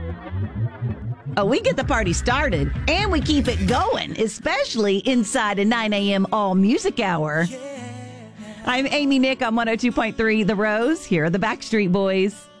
Oh, we get the party started, and we keep it going, especially inside a 9 a.m. all music hour. I'm Amy Nick on 102.3 The Rose. Here are the Backstreet Boys.